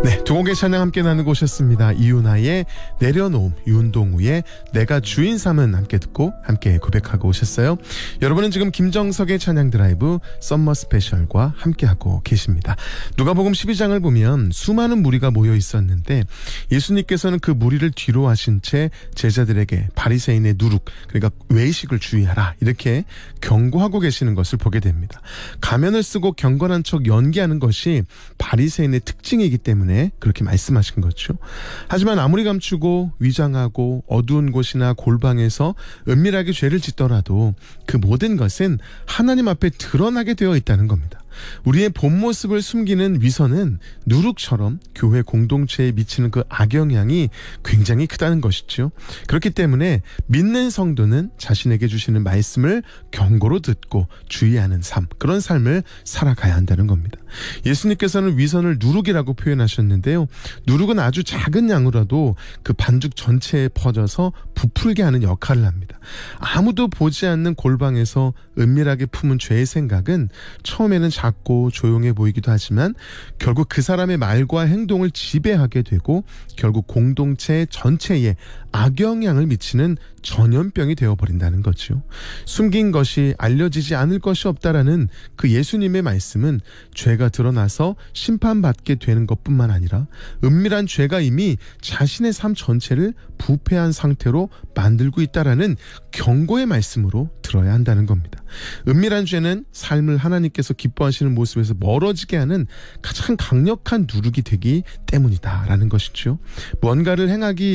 네, 두 곡의 찬양 함께 나누고 오셨습니다. 이윤아의 내려놓음, 윤동우의 내가 주인 삼은 함께 듣고 함께 고백하고 오셨어요. 여러분은 지금 김정석의 찬양 드라이브 썸머 스페셜과 함께하고 계십니다. 누가복음 12장을 보면 수많은 무리가 모여 있었는데 예수님께서는 그 무리를 뒤로 하신 채 제자들에게 바리새인의 누룩, 그러니까 외식을 주의하라, 이렇게 경고하고 계시는 것을 보게 됩니다. 가면을 쓰고 경건한 척 연기하는 것이 바리새인의 특징이기 때문에 그렇게 말씀하신 거죠. 하지만 아무리 감추고 위장하고 어두운 곳이나 골방에서 은밀하게 죄를 짓더라도 그 모든 것은 하나님 앞에 드러나게 되어 있다는 겁니다. 우리의 본 모습을 숨기는 위선은 누룩처럼 교회 공동체에 미치는 그 악영향이 굉장히 크다는 것이죠. 그렇기 때문에 믿는 성도는 자신에게 주시는 말씀을 경고로 듣고 주의하는 삶, 그런 삶을 살아가야 한다는 겁니다. 예수님께서는 위선을 누룩이라고 표현하셨는데요. 누룩은 아주 작은 양으로도 그 반죽 전체에 퍼져서 부풀게 하는 역할을 합니다. 아무도 보지 않는 골방에서 은밀하게 품은 죄의 생각은 처음에는 작고 조용해 보이기도 하지만 결국 그 사람의 말과 행동을 지배하게 되고 결국 공동체 전체에 악영향을 미치는 전염병이 되어버린다는 거죠. 숨긴 것이 알려지지 않을 것이 없다라는 그 예수님의 말씀은 죄가 드러나서 심판받게 되는 것뿐만 아니라 은밀한 죄가 이미 자신의 삶 전체를 부패한 상태로 만들고 있다라는 경고의 말씀으로 들어야 한다는 겁니다. 은밀한 죄는 삶을 하나님께서 기뻐하시는 모습에서 멀어지게 하는 가장 강력한 누룩이 되기 때문이다라는 것이죠. 뭔가를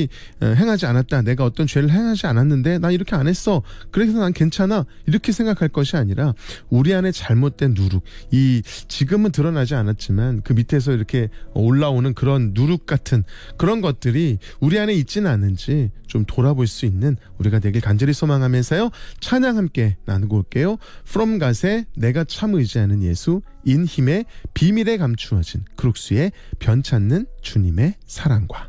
행하지 않았다, 내가 어떤 죄를 행하지 않았는데 나 이렇게 안 했어, 그래서 난 괜찮아, 이렇게 생각할 것이 아니라 우리 안에 잘못된 누룩, 이 지금은 드러나지 않았지만 그 밑에서 이렇게 올라오는 그런 누룩 같은 그런 것들이 우리 안에 있지는 않은지 좀 돌아볼 수 있는 우리가 되길 간절히 소망하면서요, 찬양 함께 나누고 올게요. From God의 내가 참 의지하는 예수, 인힘의 비밀에 감추어진 크룩스의 변찮는 주님의 사랑과.